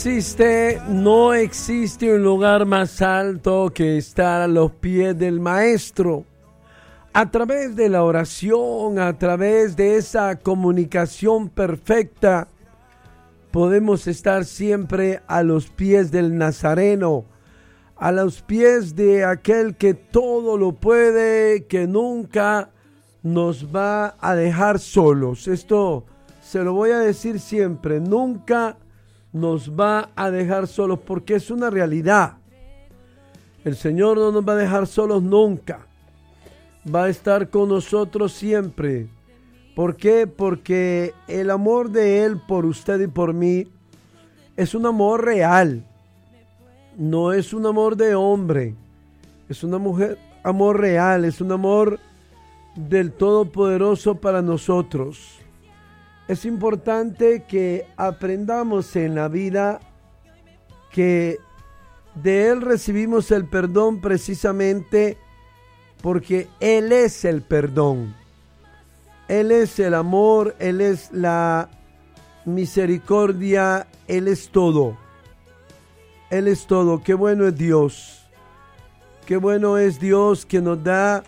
No existe un lugar más alto que estar a los pies del Maestro. A través de la oración, a través de esa comunicación perfecta, podemos estar siempre a los pies del Nazareno, a los pies de aquel que todo lo puede, que nunca nos va a dejar solos. Esto se lo voy a decir siempre, nunca nos va a dejar solos, porque es una realidad. El Señor no nos va a dejar solos nunca. Va a estar con nosotros siempre. ¿Por qué? Porque el amor de Él por usted y por mí es un amor real. No es un amor de hombre. Es un amor real. Es un amor del Todopoderoso para nosotros. Es importante que aprendamos en la vida que de Él recibimos el perdón precisamente porque Él es el perdón. Él es el amor, Él es la misericordia, Él es todo. Él es todo. Qué bueno es Dios. Qué bueno es Dios que nos da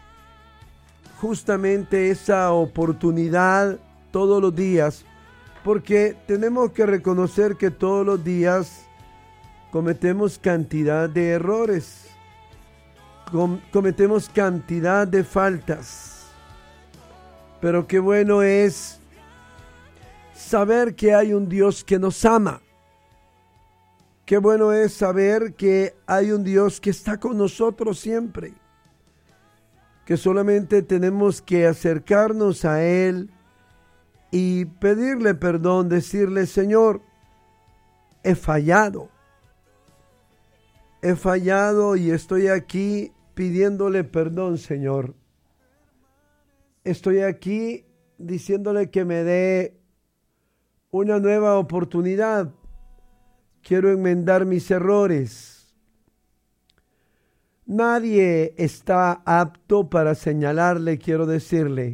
justamente esa oportunidad todos los días, porque tenemos que reconocer que todos los días cometemos cantidad de errores, cometemos cantidad de faltas, pero qué bueno es saber que hay un Dios que nos ama. Qué bueno es saber que hay un Dios que está con nosotros siempre, que solamente tenemos que acercarnos a Él y pedirle perdón, decirle: Señor, he fallado y estoy aquí pidiéndole perdón, Señor. Estoy aquí diciéndole que me dé una nueva oportunidad. Quiero enmendar mis errores. Nadie está apto para señalarle, quiero decirle.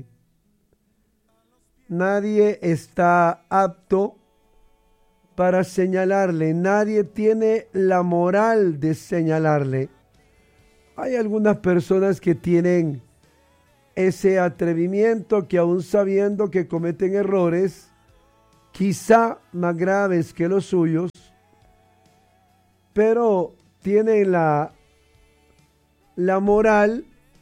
Nadie está apto para señalarle. Nadie tiene la moral de señalarle. Hay algunas personas que tienen ese atrevimiento, que aún sabiendo que cometen errores, quizá más graves que los suyos, pero tienen la moral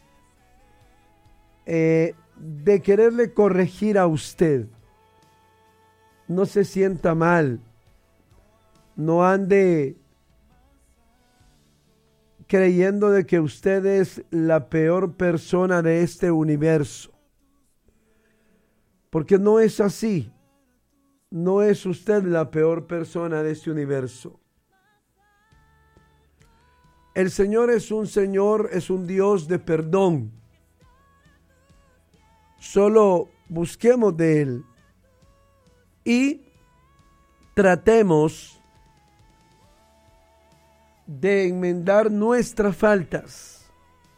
de quererle corregir a usted. No se sienta mal. No ande creyendo de que usted es la peor persona de este universo. Porque no es así. No es usted la peor persona de este universo. El Señor, es un Dios de perdón. Solo busquemos de Él y tratemos de enmendar nuestras faltas.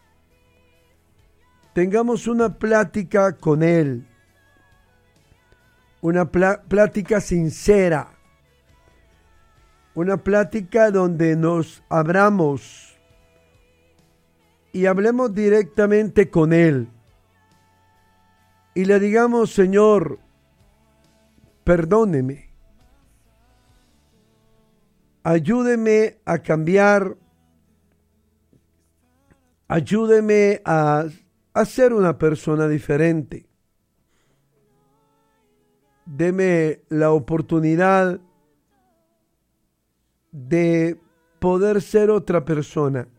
Tengamos una plática con Él, una plática sincera, una plática donde nos abramos y hablemos directamente con Él. Y le digamos: Señor, perdóneme. Ayúdeme a cambiar. Ayúdeme a ser una persona diferente. Deme la oportunidad de poder ser otra persona.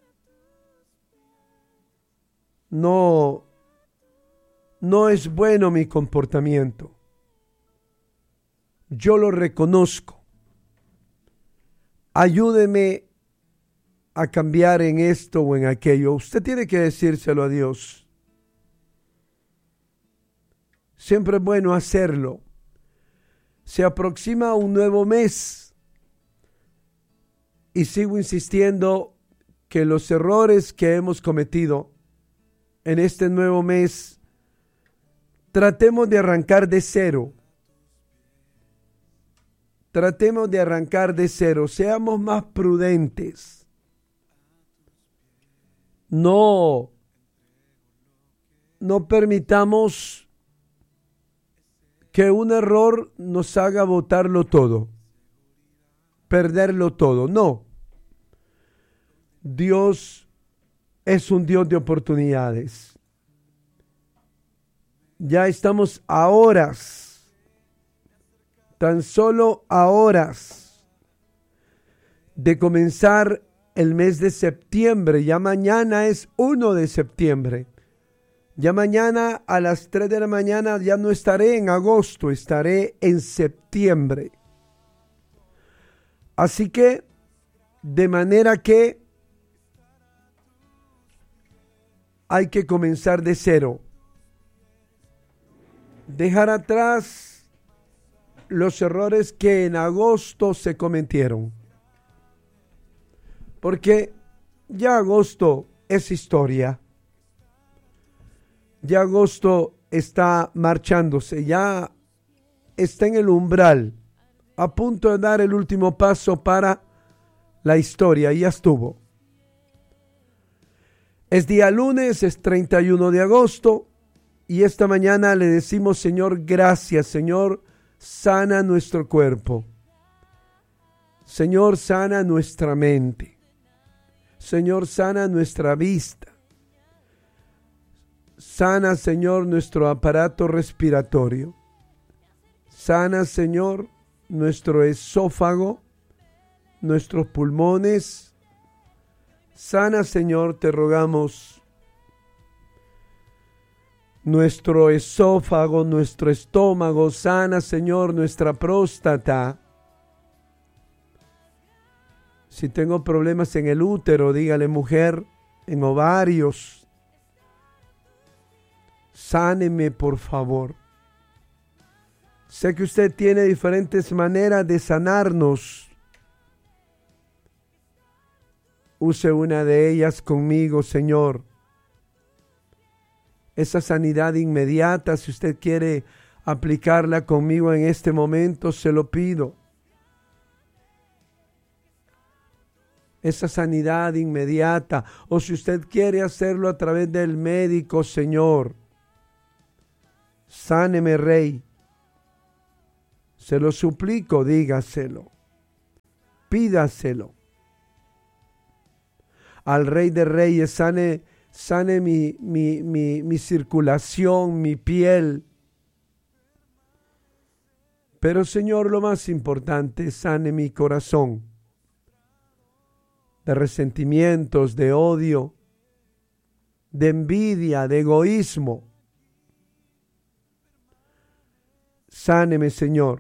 No es bueno mi comportamiento. Yo lo reconozco. Ayúdeme a cambiar en esto o en aquello. Usted tiene que decírselo a Dios. Siempre es bueno hacerlo. Se aproxima un nuevo mes y sigo insistiendo que los errores que hemos cometido en este nuevo mes, tratemos de arrancar de cero. tratemos de arrancar de cero, seamos más prudentes. No permitamos que un error nos haga botarlo todo, perderlo todo. No. Dios es un Dios de oportunidades. Ya estamos a horas, tan solo a horas de comenzar el mes de septiembre. Ya mañana es 1 de septiembre. Ya mañana a las 3 de la mañana ya no estaré en agosto, estaré en septiembre. Así que, de manera que hay que comenzar de cero. Dejar atrás los errores que en agosto se cometieron. Porque ya agosto es historia. Ya agosto está marchándose, ya está en el umbral, a punto de dar el último paso para la historia, y ya estuvo. Es día lunes, es 31 de agosto, y esta mañana le decimos: Señor, gracias. Señor, sana nuestro cuerpo. Señor, sana nuestra mente. Señor, sana nuestra vista. Sana, Señor, nuestro aparato respiratorio. Sana, Señor, nuestro esófago, nuestros pulmones. Sana, Señor, te rogamos, nuestro esófago, nuestro estómago. Sana, Señor, nuestra próstata. Si tengo problemas en el útero, dígale, mujer, en ovarios. Sáneme, por favor. Sé que usted tiene diferentes maneras de sanarnos. Use una de ellas conmigo, Señor. Esa sanidad inmediata, si usted quiere aplicarla conmigo en este momento, se lo pido. Esa sanidad inmediata. O si usted quiere hacerlo a través del médico, Señor. Sáneme, Rey. Se lo suplico, dígaselo. Pídaselo. Al Rey de Reyes, sane mi circulación, mi piel. Pero, Señor, lo más importante, sane mi corazón. De resentimientos, de odio, de envidia, de egoísmo. Sáneme, Señor.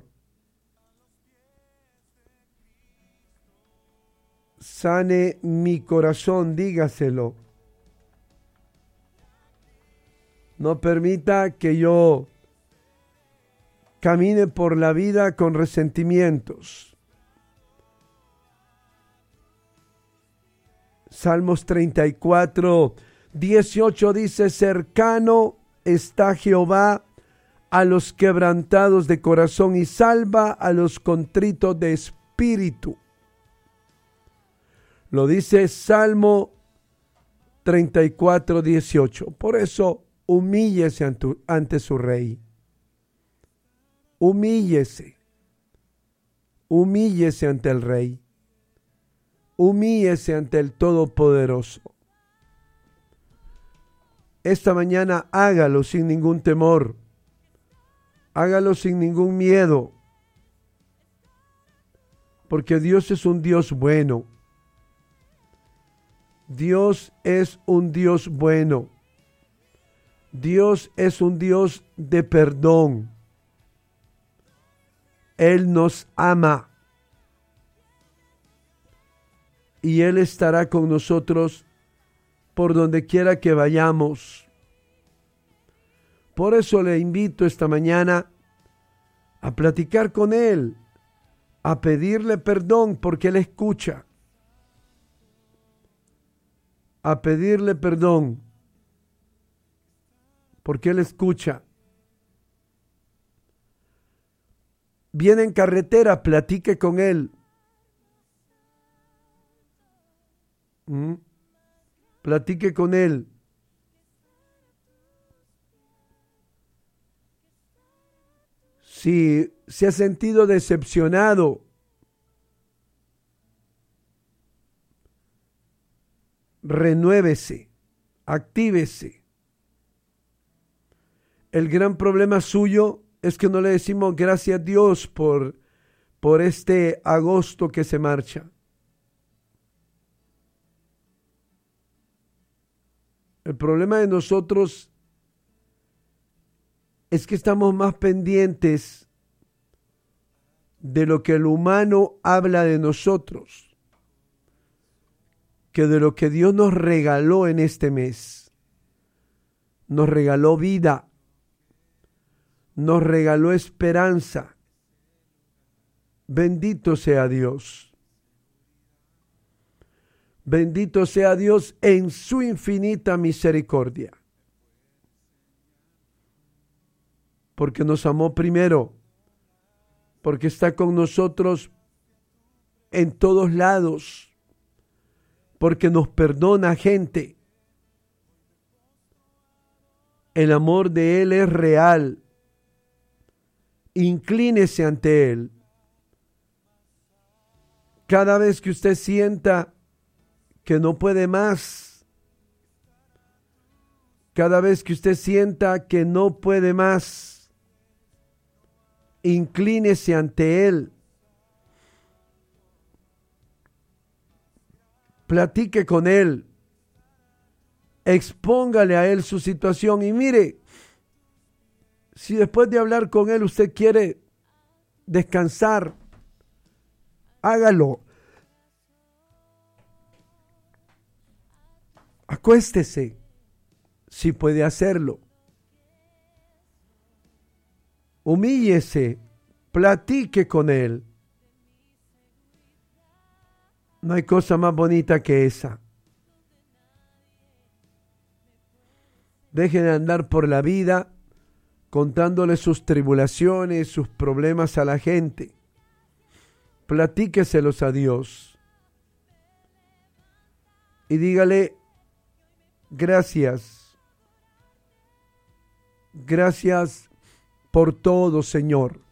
Sane mi corazón, dígaselo. No permita que yo camine por la vida con resentimientos. Salmos 34, 18 dice: cercano está Jehová a los quebrantados de corazón y salva a los contritos de espíritu. Lo dice Salmo 34, 18. Por eso, humíllese ante su Rey. Humíllese. Humíllese ante el Rey. Humíllese ante el Todopoderoso. Esta mañana hágalo sin ningún temor. Hágalo sin ningún miedo. Porque Dios es un Dios bueno. Dios es un Dios bueno. Dios es un Dios de perdón. Él nos ama. Y Él estará con nosotros por donde quiera que vayamos. Por eso le invito esta mañana a platicar con Él, a pedirle perdón porque Él escucha. A pedirle perdón porque Él escucha. viene en carretera, platique con él. Platique con él. Si se ha sentido decepcionado, renuévese, actívese. El gran problema suyo es que no le decimos gracias a Dios por este agosto que se marcha. El problema de nosotros es que estamos más pendientes de lo que el humano habla de nosotros que de lo que Dios nos regaló en este mes. Nos regaló vida, nos regaló esperanza. Bendito sea Dios. Bendito sea Dios en su infinita misericordia. Porque nos amó primero, porque está con nosotros en todos lados, porque nos perdona gente. El amor de Él es real. Inclínese ante Él. Cada vez que usted sienta que no puede más, cada vez que usted sienta que no puede más, inclínese ante Él. Platique con Él. Expóngale a Él su situación y mire, si después de hablar con Él usted quiere descansar, hágalo. Acuéstese, si puede hacerlo. Humíllese, platique con Él. No hay cosa más bonita que esa. Deje de andar por la vida contándole sus tribulaciones, sus problemas a la gente. Platíqueselos a Dios. Y dígale, gracias. Gracias por todo, Señor.